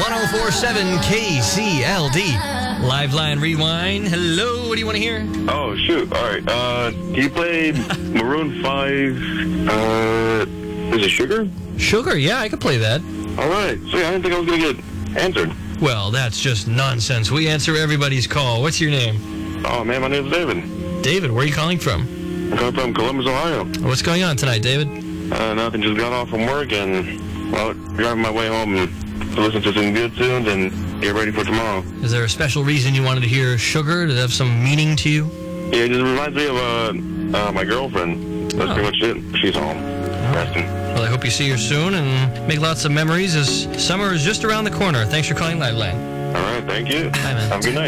104.7 KCLD. Liveline Rewind. Hello, what do you want to hear? Oh, shoot. All right. Can you play Maroon 5? Is it Sugar? Sugar, yeah, I could play that. All right. So, yeah, I didn't think I was going to get answered. Well, that's just nonsense. We answer everybody's call. What's your name? Oh, man, my name's David. David, where are you calling from? I'm calling from Columbus, Ohio. What's going on tonight, David? Nothing. Just got off from work and, well, driving my way home and listen to some good tunes and get ready for tomorrow. Is there a special reason you wanted to hear Sugar? Did it have some meaning to you? Yeah, it just reminds me of my girlfriend. That's pretty much it. She's home. Resting. Well, I hope you see her soon and make lots of memories as summer is just around the corner. Thanks for calling Liveline. All right, thank you. Bye, man. Have a good night.